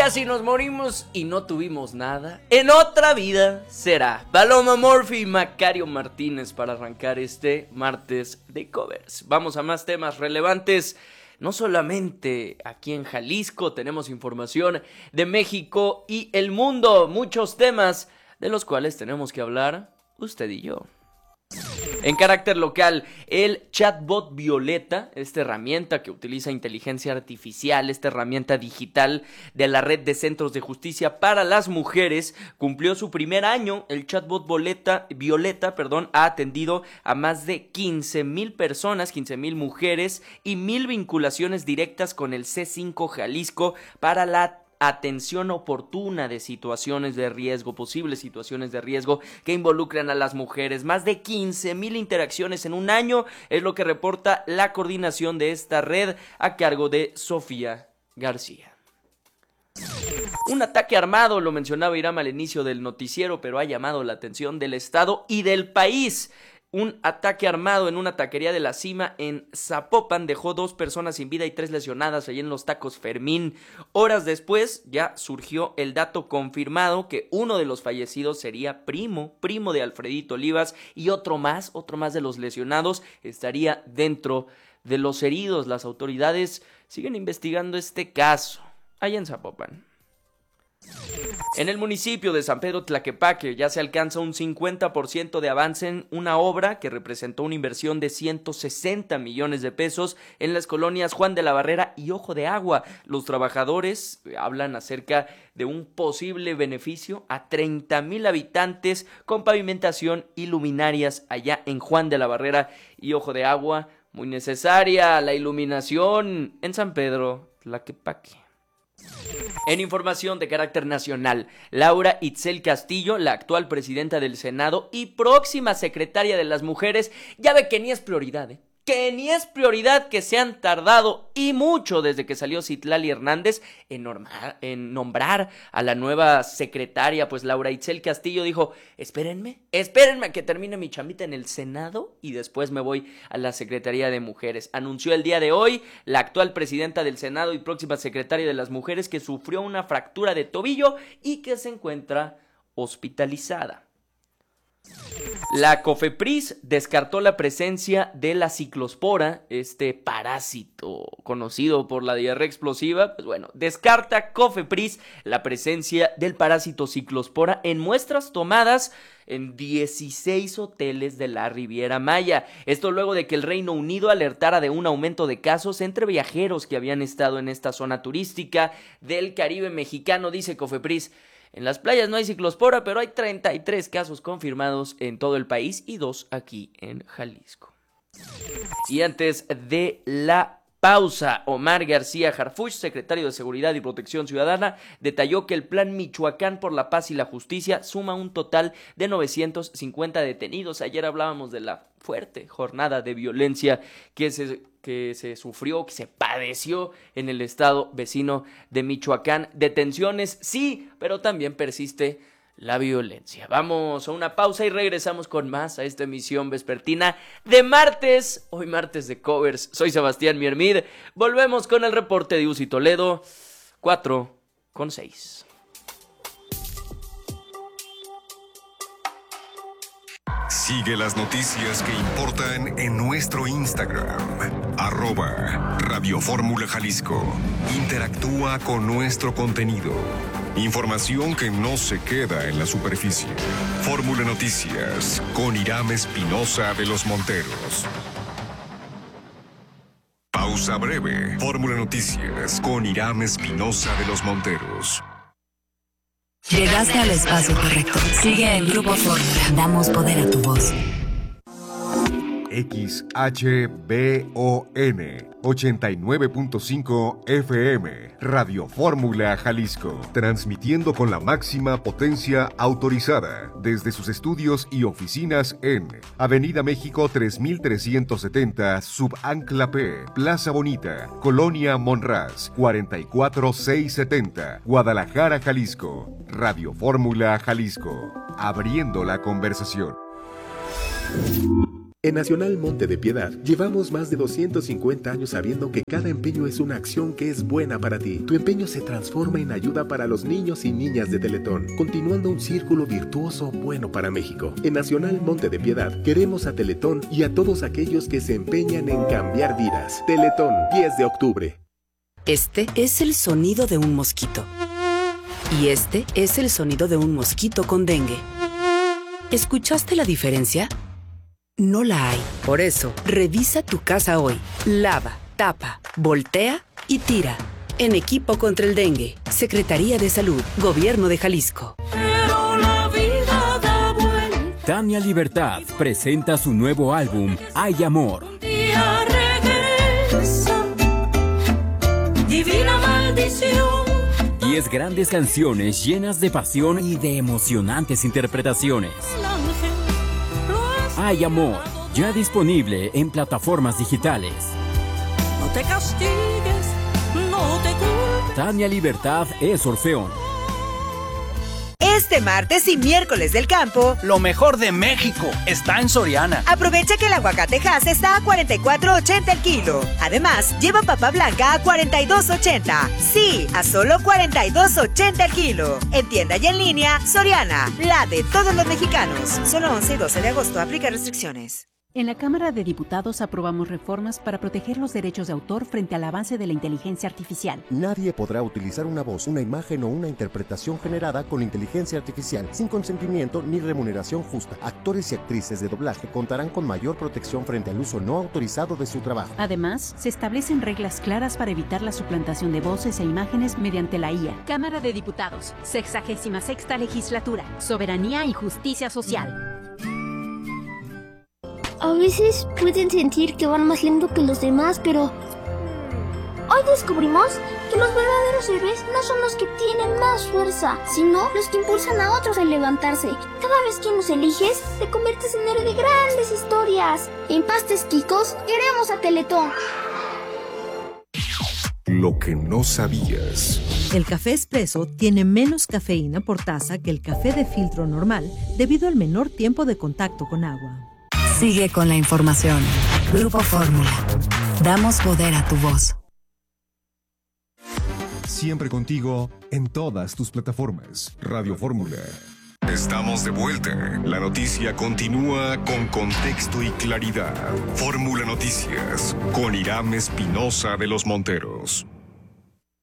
si nos morimos y no tuvimos nada, en otra vida será. Paloma Murphy y Macario Martínez para arrancar este martes de covers. Vamos a más temas relevantes. No solamente aquí en Jalisco tenemos información de México y el mundo, muchos temas de los cuales tenemos que hablar usted y yo. En carácter local, el chatbot Violeta, esta herramienta que utiliza inteligencia artificial, esta herramienta digital de la Red de Centros de Justicia para las Mujeres, cumplió su primer año. El chatbot Violeta, ha atendido a más de 15,000 personas, 15,000 mujeres y 1,000 vinculaciones directas con el C5 Jalisco para la atención oportuna de situaciones de riesgo, posibles situaciones de riesgo que involucran a las mujeres. Más de 15,000 interacciones en un año es lo que reporta la coordinación de esta red a cargo de Sofía García. Un ataque armado, lo mencionaba Iram al inicio del noticiero, pero ha llamado la atención del Estado y del país. Un ataque armado en una taquería de La Cima en Zapopan dejó 2 personas sin vida y 3 lesionadas allí en los Tacos Fermín. Horas después ya surgió el dato confirmado que uno de los fallecidos sería primo de Alfredito Olivas y otro más de los lesionados estaría dentro de los heridos. Las autoridades siguen investigando este caso allá en Zapopan. En el municipio de San Pedro Tlaquepaque ya se alcanza un 50% de avance en una obra que representó una inversión de 160 millones de pesos en las colonias Juan de la Barrera y Ojo de Agua. Los trabajadores hablan acerca de un posible beneficio a 30,000 habitantes con pavimentación y luminarias allá en Juan de la Barrera y Ojo de Agua. Muy necesaria la iluminación en San Pedro Tlaquepaque. En información de carácter nacional, Laura Itzel Castillo, la actual presidenta del Senado y próxima secretaria de las Mujeres, ya ve que ni es prioridad, que se han tardado y mucho desde que salió Citlali Hernández en nombrar a la nueva secretaria. Pues Laura Itzel Castillo dijo, espérenme a que termine mi chambita en el Senado y después me voy a la Secretaría de Mujeres. Anunció el día de hoy la actual presidenta del Senado y próxima secretaria de las Mujeres que sufrió una fractura de tobillo y que se encuentra hospitalizada. La COFEPRIS descartó la presencia de la ciclospora, este parásito conocido por la diarrea explosiva. Descarta COFEPRIS la presencia del parásito ciclospora en muestras tomadas en 16 hoteles de la Riviera Maya. Esto luego de que el Reino Unido alertara de un aumento de casos entre viajeros que habían estado en esta zona turística del Caribe mexicano, dice COFEPRIS. En las playas no hay ciclospora, pero hay 33 casos confirmados en todo el país y 2 aquí en Jalisco. Y antes de la pausa, Omar García Harfuch, secretario de Seguridad y Protección Ciudadana, detalló que el Plan Michoacán por la Paz y la Justicia suma un total de 950 detenidos. Ayer hablábamos de la fuerte jornada de violencia que se sufrió, que se padeció en el estado vecino de Michoacán. Detenciones, sí, pero también persiste la violencia. Vamos a una pausa y regresamos con más a esta emisión vespertina de martes, hoy martes de covers. Soy Sebastián Miermid, volvemos con el reporte de Uzi Toledo, 4:06. Sigue las noticias que importan en nuestro Instagram, @Radio Fórmula Jalisco. Interactúa con nuestro contenido. Información que no se queda en la superficie. Fórmula Noticias con Iram Espinosa de los Monteros. Pausa breve. Fórmula Noticias con Iram Espinosa de los Monteros. Llegaste al espacio correcto. Sigue el Grupo Fórmula. Damos poder a tu voz. XHBON 89.5 FM, Radio Fórmula Jalisco, transmitiendo con la máxima potencia autorizada desde sus estudios y oficinas en Avenida México 3370, Subancla P, Plaza Bonita, Colonia Monraz, 44670, Guadalajara, Jalisco. Radio Fórmula Jalisco, abriendo la conversación. En Nacional Monte de Piedad, llevamos más de 250 años sabiendo que cada empeño es una acción que es buena para ti. Tu empeño se transforma en ayuda para los niños y niñas de Teletón, continuando un círculo virtuoso bueno para México. En Nacional Monte de Piedad, queremos a Teletón y a todos aquellos que se empeñan en cambiar vidas. Teletón, 10 de octubre. Este es el sonido de un mosquito. Y este es el sonido de un mosquito con dengue. ¿Escuchaste la diferencia? No la hay. Por eso, revisa tu casa hoy. Lava, tapa, voltea y tira. En equipo contra el dengue. Secretaría de Salud. Gobierno de Jalisco. Pero la vida da vuelta. Tania Libertad presenta su nuevo álbum, Hay Amor. Un día regresa. Divina maldición. 10 grandes canciones llenas de pasión y de emocionantes interpretaciones. Hay Amor, ya disponible en plataformas digitales. No te castigues, no te culpes. Tania Libertad es Orfeón. Este martes y miércoles del campo, lo mejor de México está en Soriana. Aprovecha que el aguacate Hass está a $44.80 el kilo. Además, lleva papa blanca a $42.80. Sí, a solo $42.80 el kilo. En tienda y en línea, Soriana, la de todos los mexicanos. Solo 11 y 12 de agosto, aplica restricciones. En la Cámara de Diputados aprobamos reformas para proteger los derechos de autor frente al avance de la inteligencia artificial. Nadie podrá utilizar una voz, una imagen o una interpretación generada con inteligencia artificial sin consentimiento ni remuneración justa. Actores y actrices de doblaje contarán con mayor protección frente al uso no autorizado de su trabajo. Además, se establecen reglas claras para evitar la suplantación de voces e imágenes mediante la IA. Cámara de Diputados, 66ª Legislatura, Soberanía y Justicia Social. A veces pueden sentir que van más lento que los demás, pero hoy descubrimos que los verdaderos héroes no son los que tienen más fuerza, sino los que impulsan a otros a levantarse. Cada vez que nos eliges, te conviertes en héroe de grandes historias. En Pastes Quicos, queremos a Teletón. Lo que no sabías. El café expreso tiene menos cafeína por taza que el café de filtro normal debido al menor tiempo de contacto con agua. Sigue con la información. Grupo Fórmula. Damos poder a tu voz. Siempre contigo en todas tus plataformas. Radio Fórmula. Estamos de vuelta. La noticia continúa con contexto y claridad. Fórmula Noticias con Irán Espinosa de los Monteros.